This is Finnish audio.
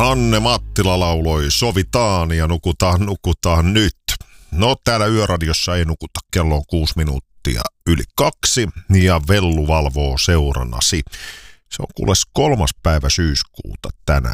Anne Mattila lauloi Sovitaan ja nukutaan nyt. No täällä Yöradiossa ei nukuta, kello on 6 minuuttia yli 2 ja Vellu valvoo seurannasi. Se on kuules 3. päivä syyskuuta tänään.